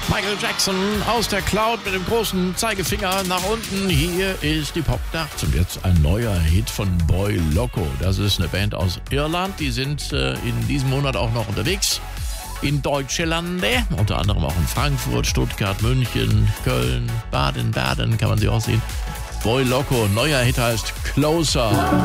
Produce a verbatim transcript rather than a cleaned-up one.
Michael Jackson aus der Cloud mit dem großen Zeigefinger nach unten. Hier ist die Popnacht und jetzt ein neuer Hit von Boy Loco. Das ist eine Band aus Irland. Die sind äh, in diesem Monat auch noch unterwegs in Deutschlande. Unter anderem auch in Frankfurt, Stuttgart, München, Köln, Baden-Baden kann man sie auch sehen. Boy Loco, neuer Hit heißt Closer.